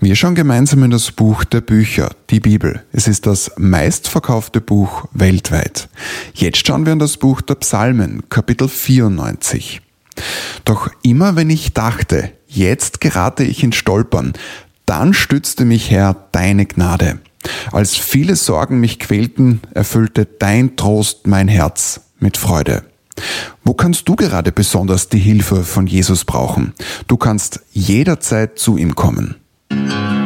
Wir schauen gemeinsam in das Buch der Bücher, die Bibel. Es ist das meistverkaufte Buch weltweit. Jetzt schauen wir in das Buch der Psalmen, Kapitel 94. Doch immer wenn ich dachte, jetzt gerate ich ins Stolpern, dann stützte mich, Herr, deine Gnade. Als viele Sorgen mich quälten, erfüllte dein Trost mein Herz mit Freude. Wo kannst du gerade besonders die Hilfe von Jesus brauchen? Du kannst jederzeit zu ihm kommen.